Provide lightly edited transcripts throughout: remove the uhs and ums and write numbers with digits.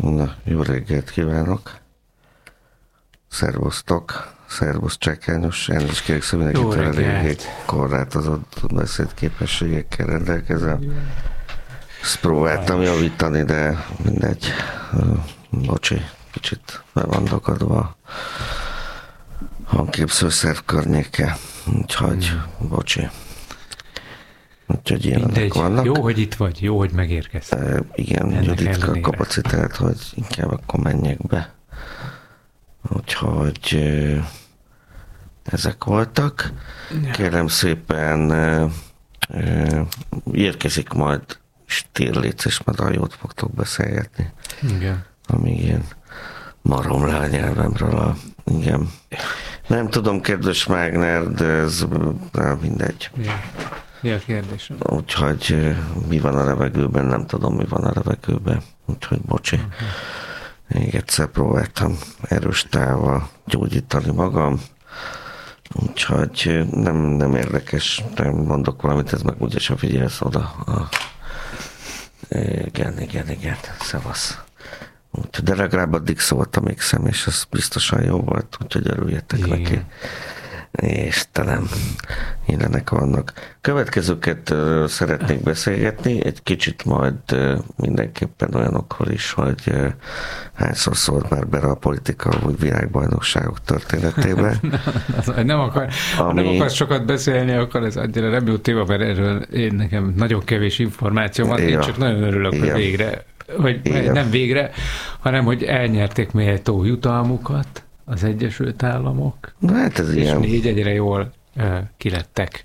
Na, jó reggelt kívánok! Szervusztok! Szervusz Csekányos! Elnézést kérek, szóval mindenkitől eléggé korlátozott beszédképességekkel rendelkezem. Ezt próbáltam javítani, de mindegy. Bocsi, kicsit be van akadva a hangképzőszerv környéke. Úgyhogy, bocsi. Úgyhogy ilyenek vannak. Jó, hogy itt vagy, jó, hogy megérkeztél. Igen, ritka kapacitált, hogy inkább akkor menjek be. Úgyhogy ezek voltak. Kérem szépen érkezik majd Stirlitz, és majd a jót fogtok beszélgetni. Igen. Amíg ilyen marom le a nyelvemről. Igen. Nem tudom, kedves Mágner, de ez mindegy. Mi a kérdésem? Úgyhogy mi van a levegőben, nem tudom, mi van a levegőben. Úgyhogy bocsi. Még egyszer próbáltam erős távval gyógyítani magam. Úgyhogy nem érdekes, nem mondok valamit, ez meg úgyis a figyelsz oda. Igen, szevasz. De legalább addig szólt a mixem, és ez biztosan jó volt, úgyhogy örüljetek neki. Istenem, illenek vannak. Következőket szeretnék beszélgetni, egy kicsit majd mindenképpen olyanokról is, hogy hányszor szólt már bele a politika vagy világbajnokságok történetébe. Nem akarsz sokat beszélni, akkor ez annyira nem jó téma, mert erről nekem nagyon kevés információ van, én csak nagyon örülök, hogy végre, nem végre, hanem hogy elnyerték méltó jutalmukat az Egyesült Államok, na, hát ez és ilyen. 4 egyre jól kilettek,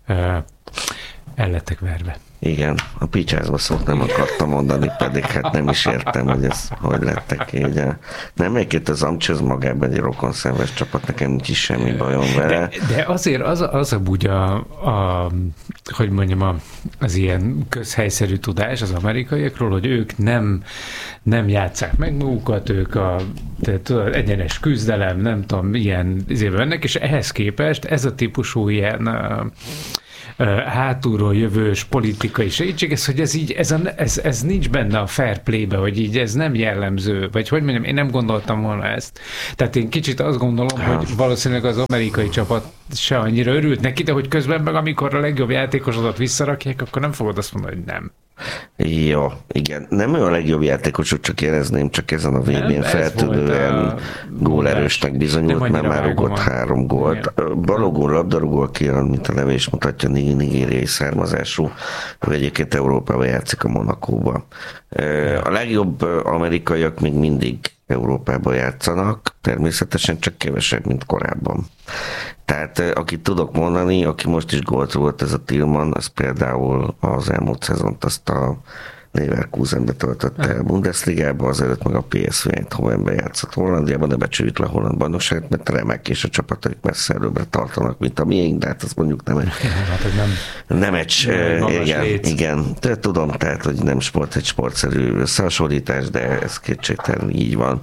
el lettek verve. Igen, a picsázba szót nem akartam mondani, pedig hát nem is értem, hogy ez hogy lettek így. Nem, egyébként az Amcs az magában egy rokonszenves csapat, nekem nincs is semmi bajom vele. De azért az a bugya, hogy mondjam, az ilyen közhelyszerű tudás az amerikaiakról, hogy ők nem játsszák meg magukat, ők egyenes küzdelem, nem tudom, ilyen izében mennek, és ehhez képest ez a típusú ilyen hátulról jövős politikai segítség, hogy ez nincs benne a fair play-be, hogy így ez nem jellemző, vagy hogy mondjam, én nem gondoltam volna ezt. Tehát én kicsit azt gondolom, hogy valószínűleg az amerikai csapat se annyira örült neki, de hogy közben meg amikor a legjobb játékosodat visszarakják, akkor nem fogod azt mondani, hogy nem. Jó, igen. Nem ő a legjobb játékosok, csak érezném, csak ezen a VB-n feltűnően gólerősnek bizonyult, mert már rúgott 3 gólt. Balogun labdarúgó, aki mint a neve is mutatja, nigériai származású, ő egyébként Európában játszik a Monakóba. A legjobb amerikaiak még mindig Európában játszanak, természetesen csak kevesebb, mint korábban. Tehát akit tudok mondani, aki most is gólt volt, ez a Tillman, az például az elmúlt szezont azt a Leverkusenbe töltötte el Bundesligába, azelőtt meg a PSV Eindhovenben játszott Hollandiában, de becsüljük le a holland bajnokságot, mert remek, és a csapatok messze előbbre tartanak, mint a miénk, de hát azt mondjuk nem egy igen, tudom, tehát, hogy nem egy sportszerű összehasonlítás, de ez kétségtelen így van.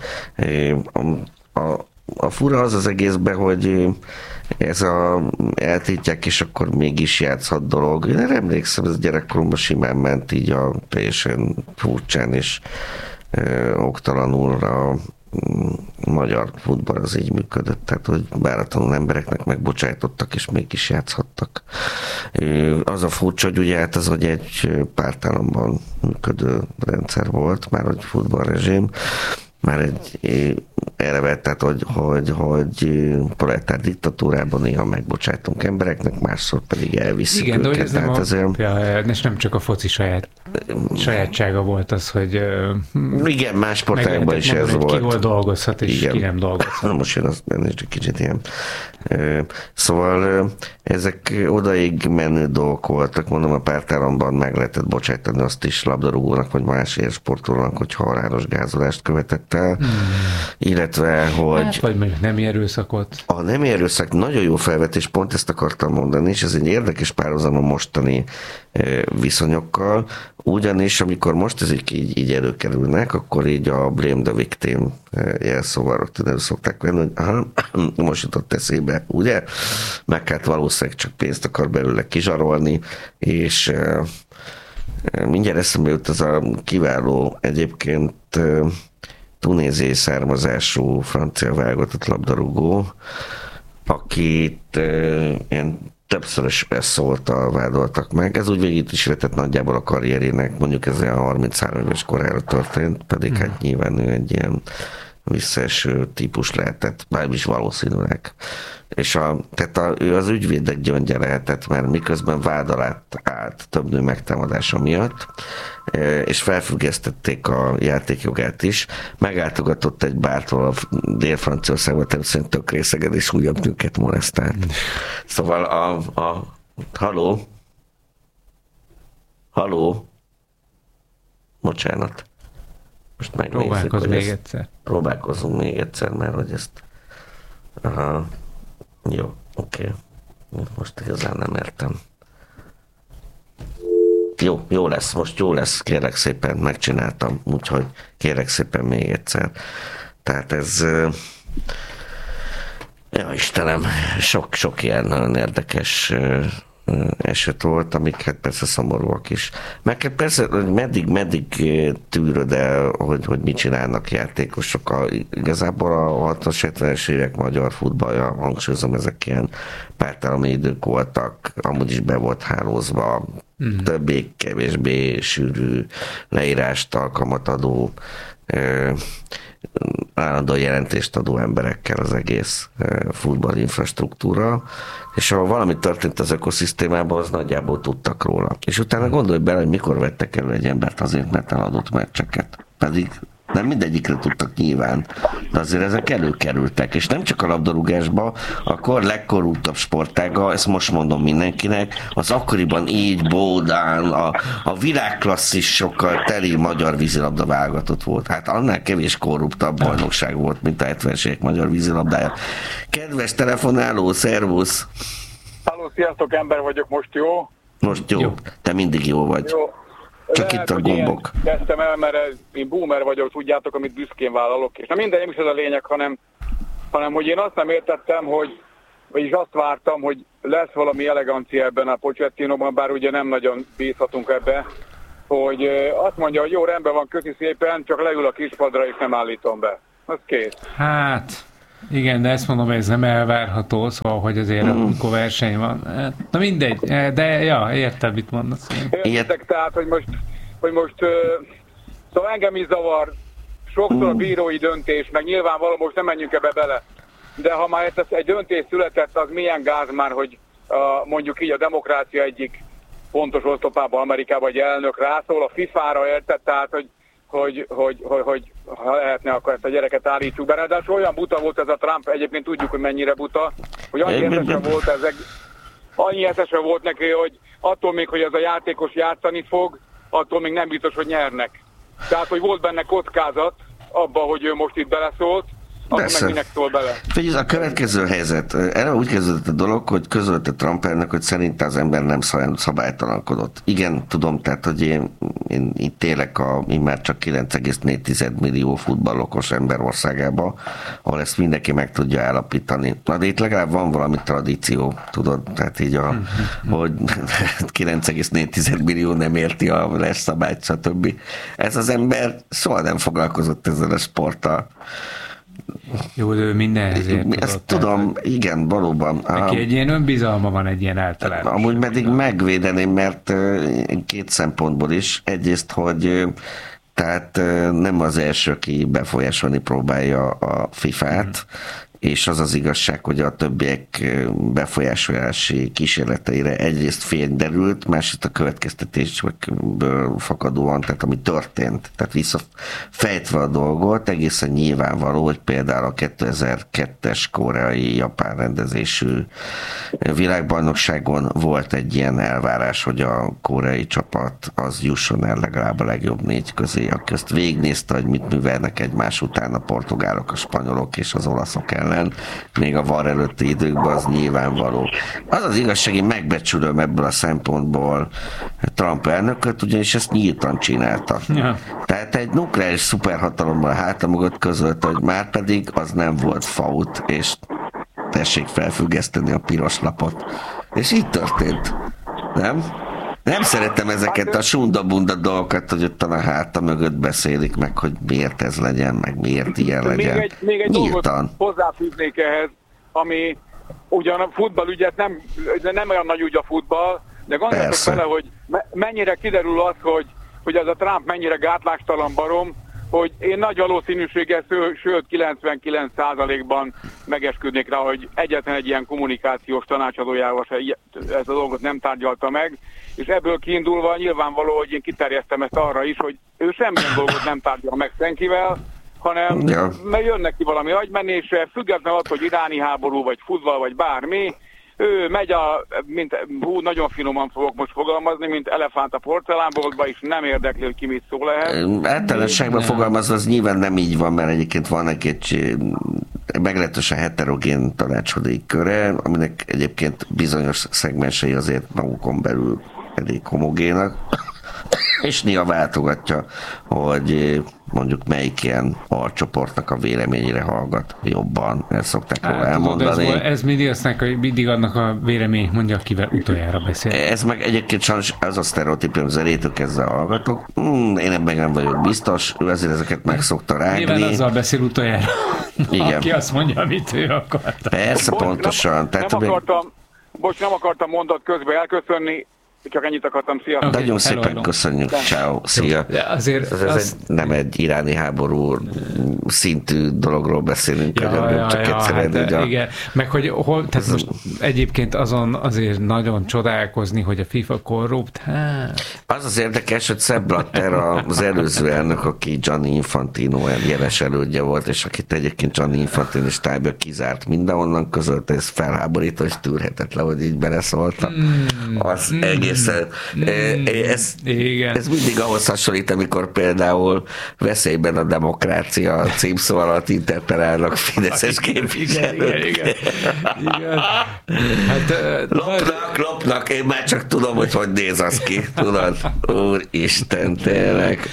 A fura az egészben, hogy ez eltiltják, és akkor mégis játszhat dolog. Én emlékszem, ez gyerekkoromban simán ment így a teljesen furcsán és oktalanul a magyar futball az így működött, tehát hogy váratlanul embereknek megbocsájtottak, és mégis játszhattak. Az a furcsa, hogy ugye hát az, hogy egy pártállamban működő rendszer volt, már egy futballrezsim, már egy eleve, tehát hogy proletár diktatúrában néha megbocsájtunk embereknek, másszor pedig elviszik őket. Igen, de ez nem csak a foci sajátsága volt az, hogy igen, más sportágban is ez volt. Ki hol dolgozhat, és igen. Ki nem dolgozhat. Na most én azt benne is egy kicsit ilyen. Szóval ezek odaig menő dolgok voltak, mondom, a pártállamban meg lehetett bocsájtani azt is labdarúgónak, vagy más élsportolónak, hogy halálos gázolást követett el, illetve, hogy... Hát, vagy mondjuk nemi erőszakot. A nemi erőszak nagyon jó felvetés, pont ezt akartam mondani, és ez egy érdekes párhuzam a mostani viszonyokkal, ugyanis amikor most ezek így előkerülnek, akkor így a blame the victim jelszóval rögtön szokták venni, hogy aha, most jutott eszébe, ugye? Meg hát valószínűleg csak pénzt akar belőle kizsarolni, és mindjárt eszembe jut az a kiváló egyébként tunéziai származású francia válogatott labdarúgó, akit ilyen többszörös eszoltal vádoltak meg. Ez úgy végig is vetett nagyjából a karrierének, mondjuk ez olyan 33 éves korára történt, pedig hát nyilván ő egy ilyen visszaeső típus lehetett, bármilyen valószínűleg. És ő az ügyvédek gyöngye lehetett, mert miközben vád alá állt több nő megtámadása miatt, és felfüggesztették a játékjogát is, meglátogatott egy bártól a Dél-Franciaországban természetesen tök részegen, és újabb nőket molesztált. Szóval Halló? Bocsánat. Most megnézzük, próbálkozunk még egyszer, mert hogy ezt... Aha. Jó, oké. Most igazán nem értem. Jó lesz, most jó lesz, kérlek szépen, megcsináltam, úgyhogy kérlek szépen még egyszer. Tehát ez... Ja, Istenem, sok ilyen nagyon érdekes eset volt, amik hát persze szomorúak is. Meg hát persze, meddig tűröd el, hogy mit csinálnak játékosok. Igazából a 60-70-es évek magyar futballja, hangsúlyozom, ezek ilyen pártállami idők voltak, amúgy is be volt hálózva, többé-kevésbé sűrű leírást, alkalmat adó, állandó jelentést adó emberekkel az egész futball infrastruktúra, és ha valami történt az ökoszisztémában, az nagyjából tudtak róla. És utána gondolj bele, hogy mikor vettek elő egy embert azért, mert eladott meccseket. Pedig nem mindegyikre tudtak nyilván, de azért ezek előkerültek, és nem csak a labdarúgásba, akkor legkorruptabb sportága, ezt most mondom mindenkinek, az akkoriban így Bódán, a világklasszisokkal teli magyar vízilabda válogatott volt. Hát annál kevés korruptabb bajnokság volt, mint a 70-es évek magyar vízilabdája. Kedves telefonáló, szervusz! Halló, sziasztok, ember vagyok, most jó? Most jó. Te mindig jó vagy. Jó. Csak lehet, itt a gombok. Kezdtem el, mert én boomer vagyok, tudjátok, amit büszkén vállalok. És nem minden, nem is ez a lényeg, hanem hogy én azt nem értettem, vagyis azt vártam, hogy lesz valami elegancia ebben a Pochettinóban, bár ugye nem nagyon bízhatunk ebbe, hogy azt mondja, hogy jó, rendben van, köszi szépen, csak leül a kispadra és nem állítom be. Az kész. Hát... Igen, de ezt mondom, ez nem elvárható, szóval, hogy azért amikor verseny van. Na mindegy, de ja, értem, mit mondasz. Értek, tehát, hogy most szóval engem is zavar sokszor a bírói döntés, meg nyilvánvaló, most nem menjünk ebbe bele. De ha már egy döntés született, az milyen gáz már, hogy mondjuk így a demokrácia egyik fontos oszlopában Amerikában egy elnök rászól, a FIFA-ra érted, tehát, hogy ha lehetne, akkor ezt a gyereket állítsuk be. De olyan buta volt ez a Trump, egyébként tudjuk, hogy mennyire buta, hogy annyi eszese volt neki, hogy attól még, hogy ez a játékos játszani fog, attól még nem biztos, hogy nyernek. Tehát, hogy volt benne kockázat abban, hogy ő most itt beleszólt, akkor meg minek szól bele. Figyelj, a következő helyzet. Erre úgy kezdődött a dolog, hogy közölte Trump elnök, hogy szerinte az ember nem szabálytalankodott. Igen, tudom, tehát, hogy én itt élek immár csak 9,4 millió futballokos ember országába, ahol ezt mindenki meg tudja állapítani. De itt legalább van valami tradíció, tudod, tehát így hogy 9,4 millió nem érti a szabályt, stb. Ez az ember soha nem foglalkozott ezzel a sporttal. Jó, de ő mindenhez ért. Ezt tudom, igen, valóban. Neki egy ilyen önbizalma van, egy ilyen általános. Amúgy pedig megvédeném, mert két szempontból is. Egyrészt, hogy tehát nem az első, aki befolyásolni próbálja a FIFA-t, és az az igazság, hogy a többiek befolyásolási kísérleteire egyrészt fény derült, másrészt a következtetésből fakadóan, tehát ami történt, tehát visszafejtve a dolgot, egészen nyilvánvaló, hogy például a 2002-es koreai-japán rendezésű világbajnokságon volt egy ilyen elvárás, hogy a koreai csapat az jusson el legalább a legjobb 4 közé, aki azt végignézte, hogy mit művelnek egymás után a portugálok, a spanyolok és az olaszok ellen, még a VAR előtti időkben, az nyilvánvaló. Az az igazság, én megbecsülöm ebből a szempontból Trump elnököt, ugyanis ezt nyíltan csinálta. Ja. Tehát egy nukleáris szuperhatalommal háta mögött közölte, hogy már pedig az nem volt fault, és tessék felfüggeszteni a piros lapot. És így történt. Nem? Nem szeretem ezeket a sundabunda dolgokat, hogy ott a háta mögött beszélik meg, hogy miért ez legyen, meg miért ilyen legyen. Még egy dolgot hozzáfűznék ehhez, ami ugyan a futballügyet nem olyan nagy ügy a futball, de gondoljatok bele, hogy mennyire kiderül az, hogy ez a Trump mennyire gátlástalan barom, hogy én nagy valószínűséggel, sőt 99%-ban megesküdnék rá, hogy egyetlen egy ilyen kommunikációs tanácsadójával se ezt a dolgot nem tárgyalta meg, és ebből kiindulva nyilvánvaló, hogy én kiterjesztem ezt arra is, hogy ő semmilyen dolgot nem tárgyal meg senkivel, hanem mert jön neki valami agymenésre, függetlenül attól, hogy iráni háború, vagy futball, vagy bármi, ő megy nagyon finoman fogok most fogalmazni, mint elefánt a porcelánboltba, és nem érdekli, hogy ki mit szól ehhez. Általánosságban fogalmazva az nyilván nem így van, mert egyébként van egy meglehetősen heterogén tanácsadói köre, aminek egyébként bizonyos szegmensei azért magukon belül elég homogénak, és néha váltogatja, hogy mondjuk melyik ilyen alcsoportnak a véleményére hallgat jobban, ezt szokták róla elmondani. Ez mindig annak a vélemény mondja, akivel utoljára beszél. Ez meg egyébként sajnos az a sztereotípium, az elétől ezzel hallgatok. Én ebben nem vagyok biztos, ő azért ezeket meg szokta rágni. Nyilván azzal beszél utoljára, igen. Aki azt mondja, amit ő akarta. Persze, pontosan. Nem akartam mondat közben elköszönni, csak ennyit akartam, szia! Okay, nagyon szépen köszönjük, ciao, szia! De azért nem egy iráni háború szintű dologról beszélünk, csak egyszerűen. Igen, meg hogy tehát most egyébként azon azért nagyon csodálkozni, hogy a FIFA korrupt, Az érdekes, hogy Sepp Blatter az előző elnök, aki Gianni Infantino jeles elődje volt, és akit egyébként Gianni Infantino és tájba kizárt mindenhonnan, közölte, ez felháborító, és tűrhetetlen, hogy így beleszóltam. Az egész ez mindig ahhoz hasonlít, amikor például veszélyben a demokrácia címszó alatt interpelálnak fideszes képviselők. Igen. Hát, lopnak, én már csak tudom, hogy néz az ki, tudod? Úristen, tényleg.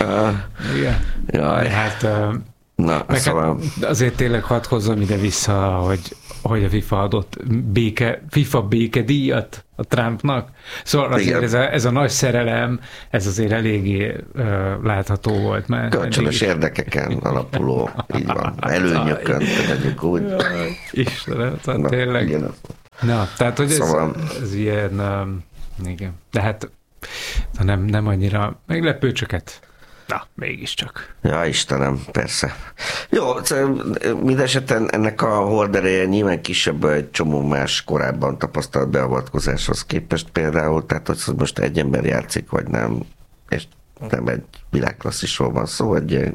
Jaj. Hát, szóval... azért tényleg hadd hozzam ide vissza, hogy a FIFA adott FIFA békedíjat a Trumpnak. Szóval azért ez a nagy szerelem, ez azért eléggé látható volt már. Kölcsönös érdekeken alapuló, így van, előnyökön, tegyük úgy. Istenem, tehát tényleg. Igen. Na, tehát, hogy szóval... ez ilyen, igen. De hát nem annyira meglepő, csak na, mégiscsak. Ja, Istenem, persze. Jó, mindeseten ennek a hordereje nyilván kisebb egy csomó más korábban tapasztalt beavatkozáshoz képest például, tehát hogy most egy ember játszik, vagy nem, és nem egy világklasszisról van szó, egy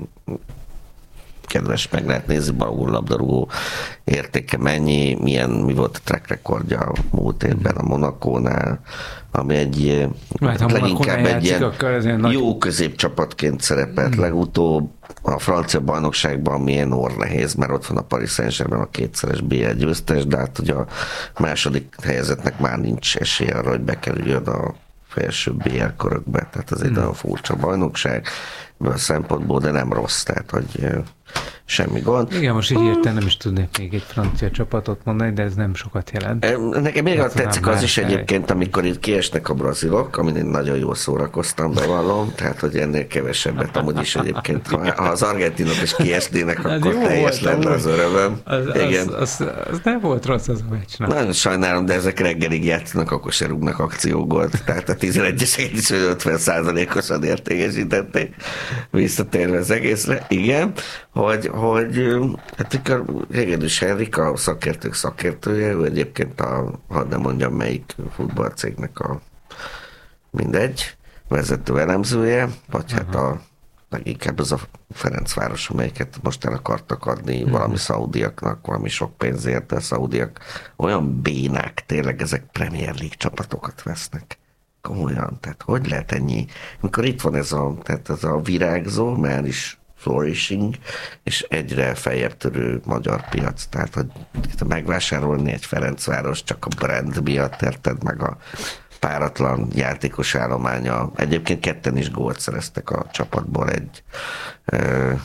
kedves, meg lehet nézni, balgó labdarúgó értéke mennyi, mi volt a track rekordja a múlt évben a Monacónál, ami egy leginkább egy ilyen jó középcsapatként szerepelt legutóbb a francia bajnokságban, milyen nehéz, mert ott van a Paris Saint-Germain, a kétszeres BL győztes, de hát ugye a második helyezetnek már nincs esélye arra, hogy bekerüljön a felső BL körökbe, tehát ez egy nagyon furcsa bajnokság a szempontból, de nem rossz, tehát hogy semmi gond. Igen, most így értem, nem is tudnék még egy francia csapatot mondani, de ez nem sokat jelent. Nekem még tetszik az is egyébként, amikor itt kiesnek a brazilok, amin én nagyon jól szórakoztam, bevallom, tehát hogy ennél kevesebbet amúgy is egyébként. Ha az argentinok is kiesnének, akkor teljes lenne az örömöm. Az nem volt rossz az a meccs. Nagyon sajnálom, de ezek reggelig játszanak, akkor se rúgnak akciógolt. Tehát a 11-es 50%-osan értékesítették, visszatérve az egészre. Igen, hogy hát Hegedűs Henrik, a szakértők szakértője, ő egyébként hadd nem mondjam melyik futballcégnek a mindegy, vezető elemzője, vagy hát leginkább az a Ferencváros, amelyiket most el akartak adni valami szaudiaknak, valami sok pénzért, de a szaudiak olyan bénák, tényleg ezek Premier League csapatokat vesznek. Komolyan, tehát hogy lehet ennyi? Amikor itt van ez a virágzó, már is flourishing, és egyre feljebb törő magyar piac. Tehát, hogy megvásárolni egy Ferencváros csak a brand miatt, érted, meg a páratlan játékos állománya. Egyébként ketten is gólt szereztek a csapatból, egy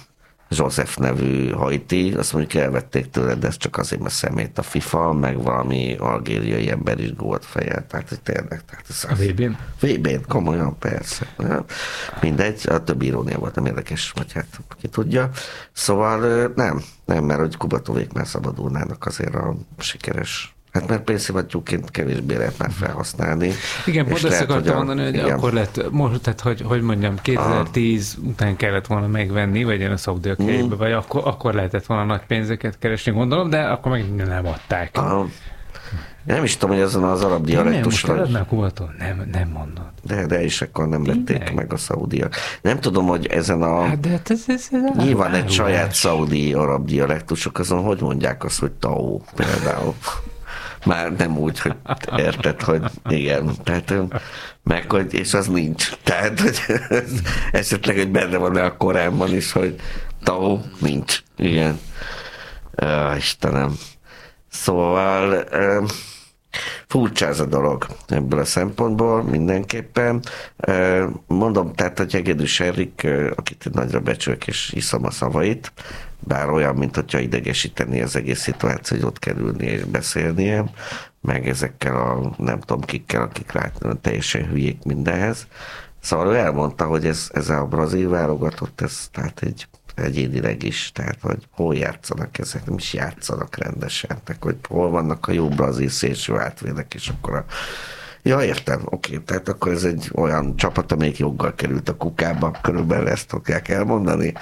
Joseph nevű haiti, azt mondjuk elvették tőle, de ez csak azért, mert szemét a FIFA, meg valami algériai ember is gólt fejelt. Tehát, hogy tényleg. A VB-n? VB-n, komolyan, persze. Mindegy, a többi irónia volt, nem érdekes, vagy hát ki tudja. Szóval nem, mert hogy Kubatovék már szabadulnának azért a sikeres. Hát mert pénzszivattyúként kevésbé lehet már felhasználni. Igen, pont ezt akartam mondani, hogy igen. Akkor lett, most, tehát hogy mondjam, 2010 után kellett volna megvenni, vagy ilyen a szaudiak helyébe, vagy akkor lehetett volna nagy pénzeket keresni, gondolom, de akkor meg nem adták. Nem is tudom, hogy ezen az arab dialektusra... Nem, most eladnál Kubaton? Nem mondod. De is akkor nem vették meg a szaudiak. Nem tudom, hogy ezen a... Hát de ez nyilván egy saját szaudi arab dialektusok, azon hogy mondják azt, hogy tau például. Már nem úgy, hogy érted, hogy igen, tehát meg, hogy, és az nincs. Tehát, hogy esetleg, hogy benne van a Koránban is, hogy tau nincs. Igen. Istenem. Szóval furcsa ez a dolog ebből a szempontból mindenképpen. Mondom, tehát, hogy Hegedűs Erik, akit nagyra becsülök és iszom a szavait, bár olyan, mint hogyha idegesíteni az egész szituáció, hogy ott kell ülni és beszélnie, meg ezekkel a nem tudom kikkel, akik teljesen hülyék mindenhez. Szóval ő elmondta, hogy ez a brazil válogatott, ez tehát egyénileg is, tehát hogy hol játszanak ezek, nem is játszanak rendesen, tehát hogy hol vannak a jó brazil szélső átvédek, és akkor ja, értem, oké, tehát akkor ez egy olyan csapat, amelyik joggal került a kukába, körülbelül ezt tudják elmondani,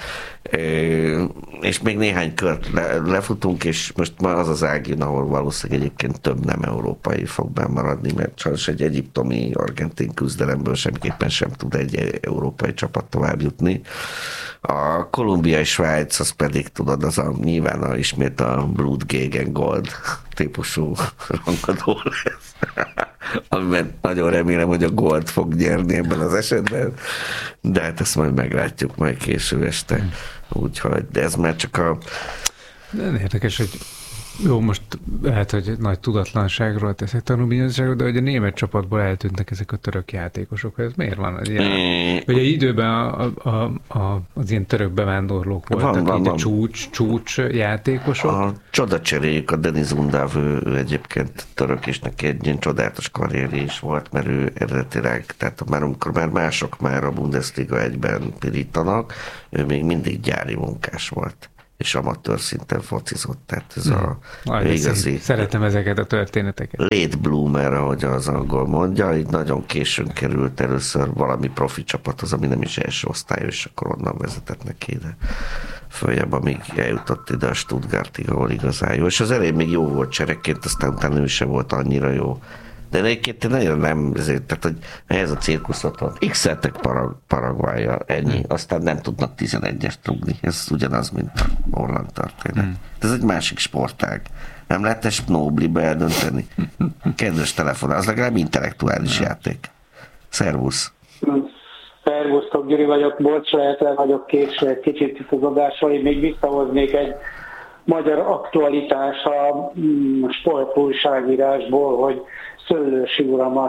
és még néhány kört lefutunk, és most már az az ág jön, ahol valószínűleg egyébként több nem európai fog bennmaradni, mert sajnos egy egyiptomi-argentin küzdelemből semmiképpen sem tud egy európai csapat tovább jutni. A kolumbiai Svájc, az pedig tudod, az nyilván ismét a Blood Gegen Gold típusú rangadó lesz. Amiben nagyon remélem, hogy a Gold fog nyerni ebben az esetben, de hát ezt majd meglátjuk majd késő este. Úgyhogy, de ez már csak a... De érdekes, hogy jó, most lehet, hogy nagy tudatlanságról teszek tanulmányosságot, de hogy a német csapatból eltűntek ezek a török játékosok. Ez miért van? Hogy egy időben az ilyen török bevándorlók voltak, így a csúcs játékosok. A csodacseréjük, a Deniz Undav, ő egyébként török, és neki egy ilyen csodálatos karrierje is volt, mert ő eredetileg, tehát már amikor már mások már a Bundesliga 1-ben pirítanak, ő még mindig gyári munkás volt, és amatőr szinten focizott, tehát ez a igazi... Szeretem ezeket a történeteket. Late bloomer, ahogy az angol mondja, így nagyon későn került először valami profi csapathoz, ami nem is első osztályos, és akkor onnan vezetett neki ide följebb, amíg eljutott ide a Stuttgartig, ahol igazán jó. És az elején még jó volt csereként, aztán utána ő sem volt annyira jó. De egyébként nagyon nem, ezért, tehát, hogy ehhez a cirkuszot van. X-eltek Paraguaya, ennyi. Aztán nem tudnak 11-est rúgni. Ez ugyanaz, mint a holland történet. Ez egy másik sportág. Nem lehetne Snoblibe eldönteni. Kedves telefon, az legalább intellektuális játék. Szervusz! Szervusztok, Gyuri vagyok, bocs, lehet el vagyok késve egy kicsit itt az adásról, én még visszahoznék egy magyar aktualitás a sportújságírásból, hogy Szőlősi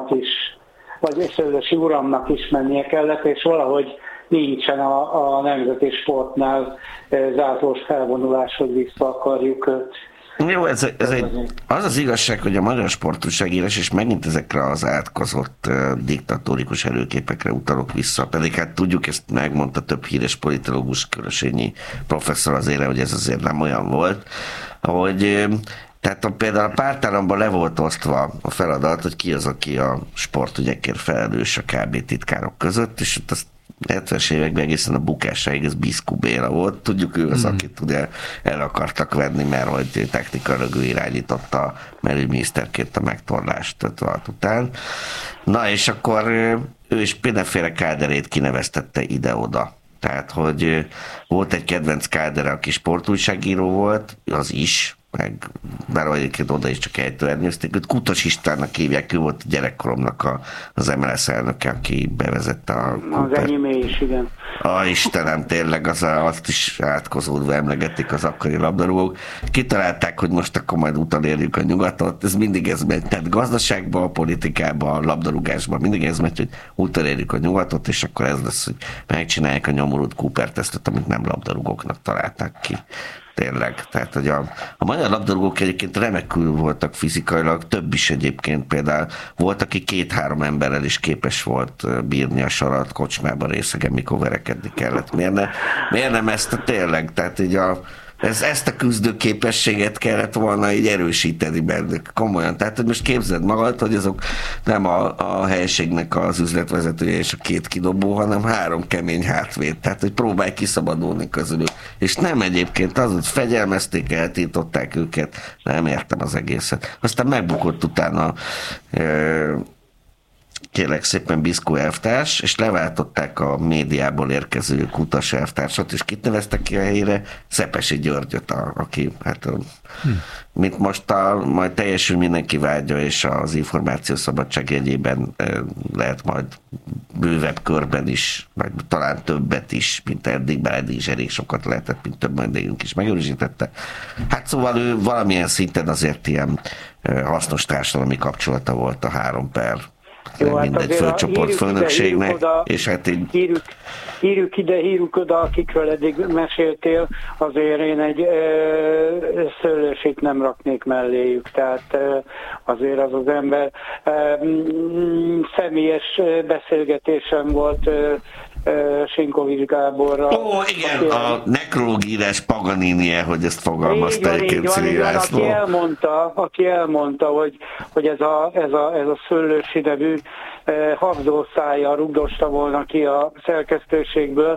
uramnak is mennie kellett, és valahogy nincsen a nemzeti sportnál zászlós felvonulás, hogy vissza akarjuk őt. Jó, az az igazság, hogy a magyar sportújságírás, és megint ezekre az átkozott diktatórikus előképekre utalok vissza, pedig hát tudjuk, ezt megmondta több híres politológus, Körösényi professzor azért, hogy ez azért nem olyan volt, hogy tehát például a pártállamban le volt osztva a feladat, hogy ki az, aki a sportügyekért felelős a KB titkárok között, és ott azt 70-es években egészen a bukásáig ez Biszku Béla volt. Tudjuk, ő az, akit ugye el akartak venni, mert hogy technikailag ő irányította belügyminiszterként a megtorlást 56 után. Na és akkor ő is mindenféle káderét kineveztette ide-oda. Tehát, hogy volt egy kedvenc kádere, aki sportújságíró volt, az is, meg bár egyébként oda is csak ejtőernyőzték, őt Kutas Istvánnak hívják, ő volt a gyerekkoromnak az MLS elnöke, aki bevezette a... Az enyémé is, igen. Istenem, tényleg azt is átkozódva emlegetik az akkori labdarúgók. Kitalálták, hogy most akkor majd utolérjük a nyugatot. Ez mindig ez megy. Tehát gazdaságban, a politikában, a labdarúgásban mindig ez megy, hogy utolérjük a nyugatot, és akkor ez lesz, hogy megcsinálják a nyomorult Cooper-tesztet, amit nem labdarúgóknak találták ki. Tényleg. Tehát, hogy a magyar labdarúgók egyébként remekül voltak fizikailag, több is egyébként, például volt, aki 2-3 emberrel is képes volt bírni a sarat kocsmában részegen, mikor verekedni kellett. Miért nem ezt a tényleg? Tehát így ezt a küzdőképességet kellett volna így erősíteni bennük, komolyan. Tehát, hogy most képzeld magad, hogy azok nem a helységnek az üzletvezetője és a 2 kidobó, hanem 3 kemény hátvéd. Tehát, hogy próbálj kiszabadulni közülük. És nem egyébként az, hogy fegyelmezték, eltiltották őket, nem értem az egészet. Aztán megbukott utána kérlek szépen Biszkó elvtárs, és leváltották a médiából érkező Kutas elvtársat, és kit neveztek ki a helyére? Szepesi Györgyöt, aki hát mint most majd teljesül mindenki vágya, és az információszabadság jegyében lehet majd bővebb körben is, vagy talán többet is, mint eddig, bár eddig is elég sokat lehetett, mint több vendégünk is megerősítette. Hát szóval ő valamilyen szinten azért ilyen hasznos társadalmi kapcsolata volt a 3 per jó, mindegy fölcsoport főnökségnek, és hát így... Hírjuk ide, hírjuk oda, akikről eddig meséltél, azért én egy szőlősét nem raknék melléjük, tehát azért az ember személyes beszélgetésem volt Sinkovics Gáborra. Ó, igen, a nekrológírás Paganinie, hogy ezt fogalmazta egyébként Cili László. Aki elmondta, hogy ez a Szőlősi nevű habzószájjal rugdosta volna ki a szerkesztőségből,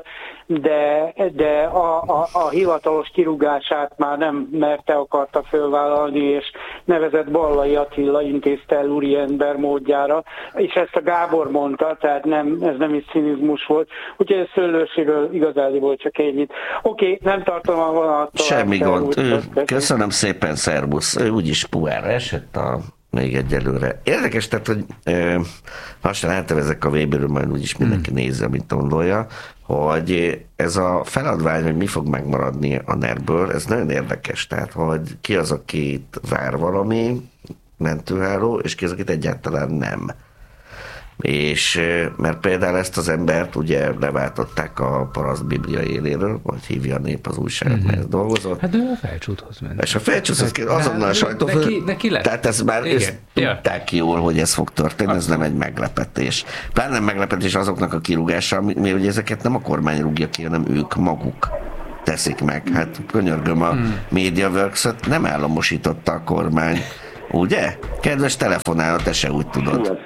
de a hivatalos kirúgását már nem akarta fölvállalni, és nevezett Ballai Attila intézte el úriember módjára, és ezt a Gábor mondta, tehát ez nem is cinizmus volt, úgyhogy a Szőlősiről igazából csak ennyit. Oké, nem tartom a vonattól. Semmi gond. Köszönöm szépen, szervusz. Ő úgyis puhára esett még egyelőre. Érdekes, tehát, hogy lassan eltevezek a Weberről, majd úgyis mindenki nézze, amit gondolja, hogy ez a feladvány, hogy mi fog megmaradni a NER-ből, ez nagyon érdekes, tehát, hogy ki az, akit vár valami mentőháló, és ki az, akit egyáltalán nem. És mert például ezt az embert ugye leváltották a paraszt biblia éléről, vagy hívja a nép az újságot, mert ez dolgozott. Hát ő a Felcsúthoz ment. És a Felcsúthoz azonnal a sajtófő. Neki lett. Tehát ezt már tudták jól, hogy ez fog történni, ez nem egy meglepetés. Pláne nem meglepetés azoknak a kirúgása, mert ugye ezeket nem a kormány rúgja ki, hanem ők maguk teszik meg. Hát könyörgöm, a MediaWorks-ot nem államosította a kormány. Ugye? Kedves telefonáló, te se úgy tudod.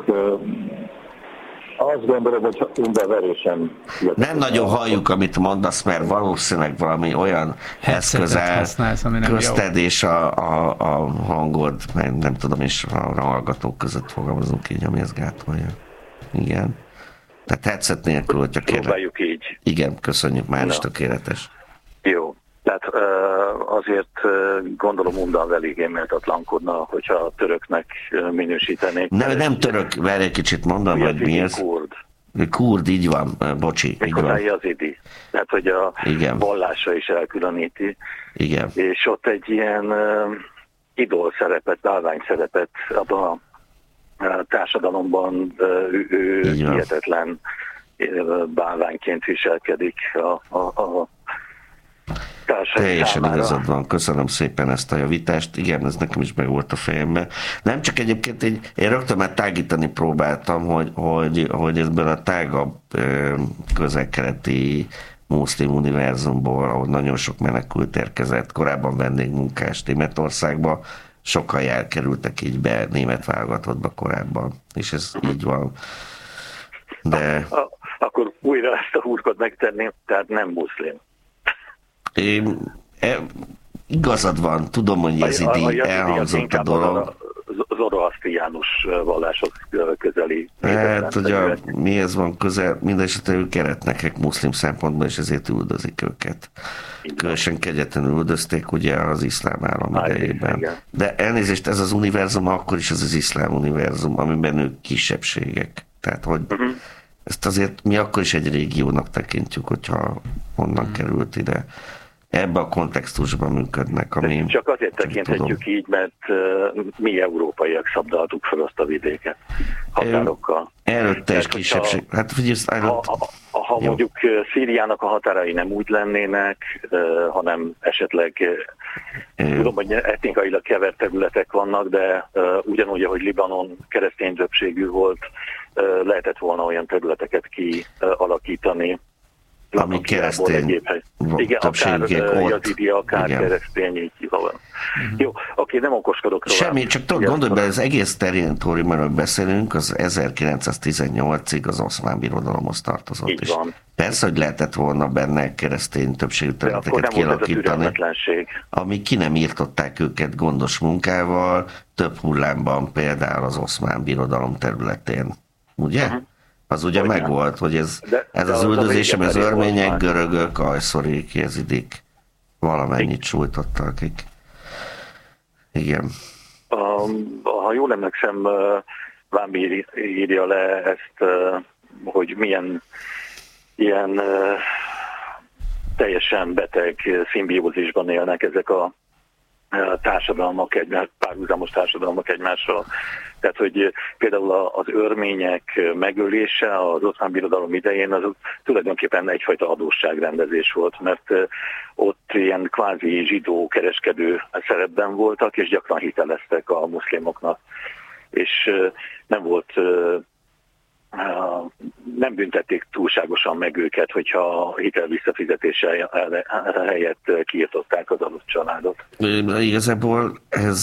Azt gondolom, hogy undaverésen... Nem nagyon halljuk, amit mondasz, mert valószínűleg valami olyan eszköz áll közted és a hangod, nem tudom, és a hallgatók között fogalmazunk így, ami ezt gátolja. Igen. Tehát headset nélkül, hogyha próbáljuk így. Igen, köszönjük, már is tökéletes. Jó. Tehát azért gondolom undan eléggé méltatlankodna, hogyha a töröknek minősítenék. Nem török, várj egy kicsit mondom, hogy mi ez. Kurd, így van, bocsi. Méghozzá jazidi. Tehát, hogy a vallása is elkülöníti. Igen. És ott egy ilyen idol szerepet, bálvány szerepet abban a társadalomban ő hihetetlen bálványként viselkedik a teljesen igazad van, köszönöm szépen ezt a javítást, igen, ez nekem is meg volt a fejemben. Nem csak egyébként én rögtön már tágítani próbáltam, hogy ebből a tágabb közel-keleti muszlim univerzumból, ahol nagyon sok menekült érkezett, korábban vendégmunkás Németországba, sokan elkerültek így be német válogatottba korábban, és ez így van. De... Akkor újra ezt a húrkot megtenni, tehát nem muszlim. Igazad van, tudom, hogy ez így elhangzott a dolog. Zoroasztriánus valláshoz közeli. Hát, hogy mihez van közel, mindesetre ők keretnekek muszlim szempontból, és ezért üldözik őket. Különösen kegyetlenül üldözték ugye az iszlám állam idejében. De elnézést, ez az univerzum, akkor is ez az iszlám univerzum, amiben ők kisebbségek. Tehát, hogy ezt azért mi akkor is egy régiónak tekintjük, hogyha onnan került ide. Ebben a kontextusban működnek, ami... Csak azért tekinthetjük így, mert mi európaiak szabdaltuk fel azt a vidéket határokkal. Előtte is kisebbség. Hát ha mondjuk Szíriának a határai nem úgy lennének, hanem esetleg tudom, hogy etnikailag kevert területek vannak, de ugyanúgy, ahogy Libanon keresztény többségű volt, lehetett volna olyan területeket kialakítani, ami keresztény igen, akár jazidi, akár keresztény, így van. Jó, oké, nem okoskodok tovább. Semmi, csak tudod, gondolj be, az egész territóriumról beszélünk, az 1918-ig az Oszmán Birodalomhoz tartozott. Így van. Persze, hogy lehetett volna benne keresztény többségű területeket kialakítani, ami ki nem írtották őket gondos munkával, több hullámban például az Oszmán Birodalom területén. Ugye? Uh-huh. Az ugye megvolt, hogy ez az üldözésem, az örmények, görögök, ajszorik, jezidik, valamennyit sújtottak, akik. Igen. Ha jól emlékszem, Vámbi írja le ezt, hogy milyen ilyen teljesen beteg szimbiózisban élnek ezek a társadalmak, párhuzamos társadalmak egymással. Tehát, hogy például az örmények megölése az Oszmán Birodalom idején az tulajdonképpen egyfajta adósságrendezés volt, mert ott ilyen kvázi zsidó kereskedő szerepben voltak, és gyakran hiteleztek a muszlimoknak. És nem büntették túlságosan meg őket, hogyha hitel visszafizetése helyett kiirtották az adott családot. Igazából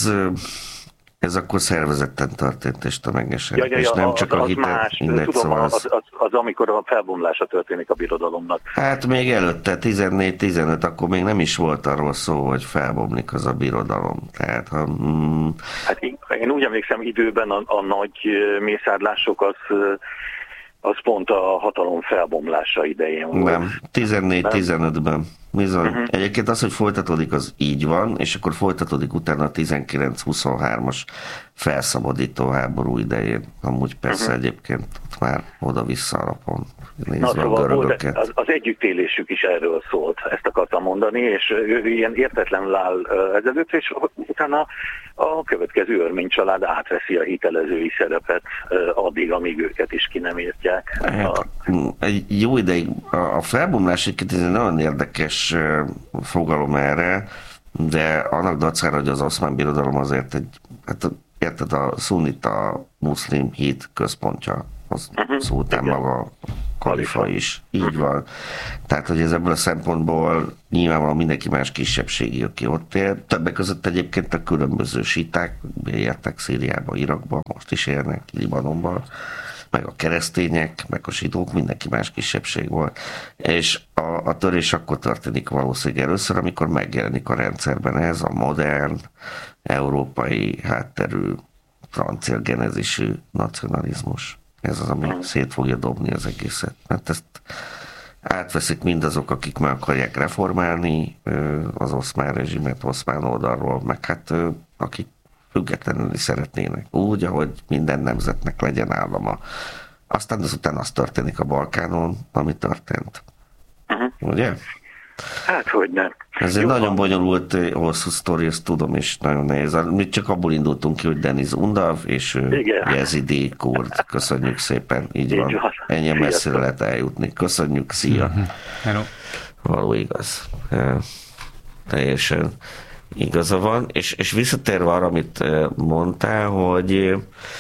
ez akkor szervezetten történt, és tömegesen, és nem csak a hitel. Tudom, az amikor a felbomlása történik a birodalomnak. Hát még előtte, 14-15, akkor még nem is volt arról szó, hogy felbomlik az a birodalom. Tehát, Hát én úgy emlékszem, időben a nagy mészárlások az pont a hatalom felbomlása idején volt. Nem, 14-15-ben. Bizony. Uh-huh. Egyébként az, hogy folytatódik, az így van, és akkor folytatódik utána a 19-23-as felszabadító háború idején. Amúgy persze egyébként ott már oda-vissza alapon nézve a görögöket. Az együttélésük is erről szólt, ezt akartam mondani, és ő ilyen értetlenül áll ezelőtt, és utána a következő örmény család átveszi a hitelezői szerepet addig, amíg őket is ki nem írtják. Egy jó ideig a felbomlás egy nagyon érdekes fogalom erre, de annak dacára, hogy az Oszmán Birodalom azért érted, a szunnita muszlim hit központja, az szó után maga a kalifa is. Így van. Tehát, hogy ez ebből a szempontból nyilvánvalóan mindenki más kisebbségi, aki ott él. Többek között egyébként a különböző síták, értek Szíriába, Irakba, most is élnek, Libanonban, meg a keresztények, meg a zsidók, mindenki más kisebbség volt. És a törés akkor történik valószínűleg először, amikor megjelenik a rendszerben ez a modern, európai hátterű, francia genezisű nacionalizmus. Ez az, ami szét fogja dobni az egészet. Mert ezt átveszik mindazok, akik meg akarják reformálni az oszmán rezsimet, oszmán oldalról, meg hát akik függetlenül szeretnének. Úgy, ahogy minden nemzetnek legyen állama. Aztán azután az történik a Balkánon, ami történt. Ugye? Hát, hogy nem. Ez egy nagyon bonyolult, hosszú sztori, ezt tudom, és nagyon nehéz. Mi csak abból indultunk ki, hogy Deniz Undav, és jezidi kurd. Köszönjük szépen, így van. Ennyi messzire lehet eljutni. Köszönjük, szia! Hello. Való igaz. Teljesen igaza van. És visszatérve arra, amit mondtál, hogy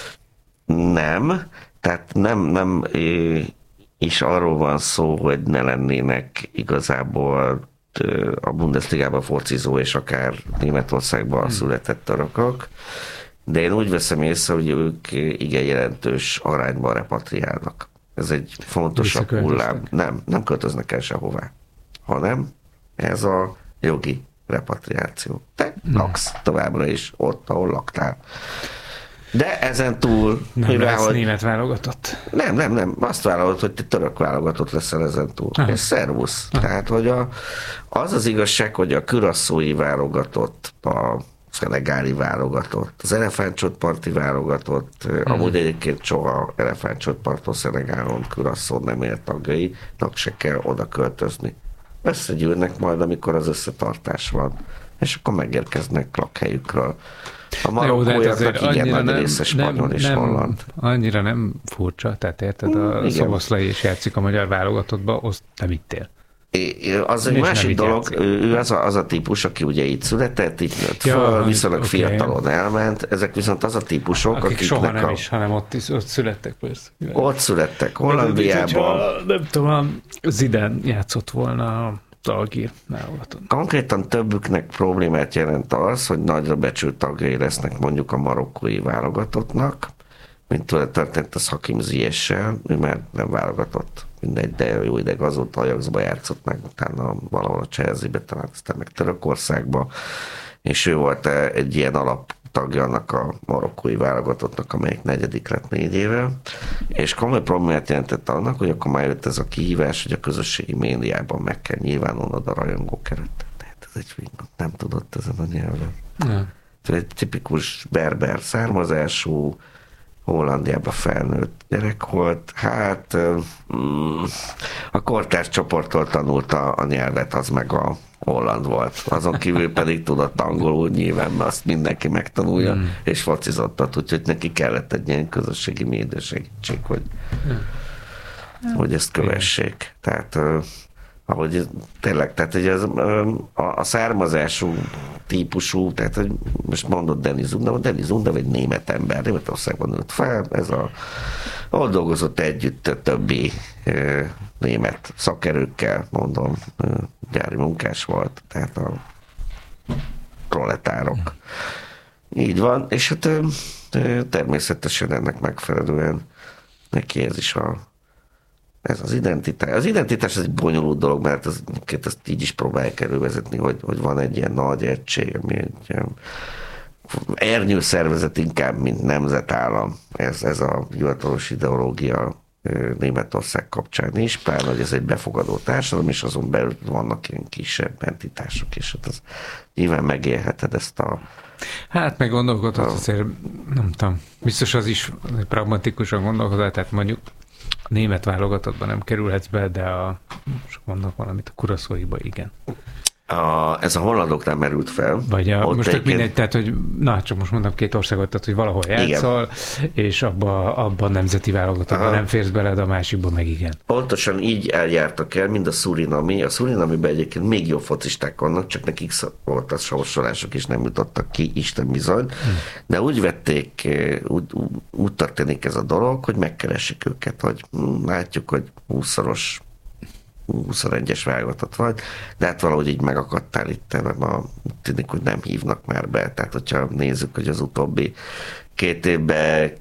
nem, tehát nem és arról van szó, hogy ne lennének igazából a Bundesligában focizó és akár Németországban született törökök, de én úgy veszem észre, hogy ők igen jelentős arányban repatriálnak. Ez egy fontosabb hullám. Nem költöznek el sehová, hanem ez a jogi repatriáció. Te laksz továbbra is ott, ahol laktál. De ezen túl... Nem lesz német válogatott? Nem. Azt vállalod, hogy te török válogatott leszel ezen túl. Ez szervusz. Tehát, hogy az igazság, hogy a kürasszói válogatott, a szenegáli válogatott, az elefántcsontparti válogatott, amúgy egyébként soha elefántcsontparton, Szenegálon, Curaçaón nem élt tagjainak se kell oda költözni. Összegyűlnek majd, amikor az összetartás van, és akkor megérkeznek lakhelyükről. A marokkóiaknak igen nagy része spanyol és holland. Annyira nem furcsa, tehát érted, a Szoboszlai is játszik a magyar válogatottba, azt nem itt él. Az egy másik dolog, ő az a típus, aki ugye itt született, itt nőtt viszonylag fiatalon elment, ezek viszont az a típusok, akik soha nem is, hanem ott születtek persze. Ott születtek Hollandiában. Nem tudom, Zidane játszott volna a Algír válogatott. Konkrétan többüknek problémát jelent az, hogy nagyra becsült tagjai lesznek mondjuk a marokkói válogatottnak, mint történt az Hakim Ziyech-sel, ő már nem válogatott, mindegy, de jó ideg azóta Ajaxba játszott meg, utána valahol a Chelsea-be, talán aztán meg Törökországba, és ő volt egy ilyen alaptagja annak a marokkói válogatottnak, amelyik 4. lett 4 éve, és komoly problémát jelentett annak, hogy akkor már jött ez a kihívás, hogy a közösségi médiában meg kell nyilvánulnod a rajongók előtt. Tehát ez egy nem tudott ezen a nyelven. Egy tipikus berber származású, Hollandiában felnőtt gyerek volt, hát a kortárs csoporttól tanulta a nyelvet, az meg a holland volt. Azon kívül pedig tudott angolul nyilván, mert azt mindenki megtanulja, és focizottat, úgyhogy neki kellett egy ilyen közösségi média segítség, hogy ezt kövessék. Tehát ahogy tényleg, tehát hogy a származású típusú, tehát hogy most mondod Denis Undav egy német ember, Németországban nőtt fel, ahol dolgozott együtt többi német szakerőkkel, mondom, gyári munkás volt, tehát a proletárok. Így van, és hát természetesen ennek megfelelően neki ez is ez az identitás. Az identitás az egy bonyolult dolog, mert ezt így is próbálják elővezetni, hogy van egy ilyen nagy egység, ami egy ilyen ernyő szervezet inkább, mint nemzetállam. Ez a hivatalos ideológia Németország kapcsán is, pláne, hogy ez egy befogadó társadalom, és azon belül vannak ilyen kisebb entitások, és hát az nyilván megélheted ezt a... Hát meg gondolkodhat, azért nem tudom, biztos az is pragmatikusan gondolkodhat, tehát mondjuk a német válogatottban nem kerülhetsz be, de most mondok valamit, a Curaçaóiba igen. Ez a hollandoknál merült fel. Vagy most tök mindegy, tehát, hogy csak most mondom 2 országot, tehát, hogy valahol játszol, és abban nemzeti válogatottban nem férsz bele, de a másikban meg igen. Pontosan így eljártak el, mind a Surinami. A Surinamiben egyébként még jobb focisták vannak, csak nekik volt a sorsolások, és nem jutottak ki, Isten bizony. De úgy vették, úgy történik ez a dolog, hogy megkeresik őket, hogy látjuk, hogy 20-szoros 21-es válogatott vagy, de hát valahogy így megakadtál itt, mert tűnik, hogy nem hívnak már be. Tehát, hogyha nézzük, hogy az utóbbi 2 évben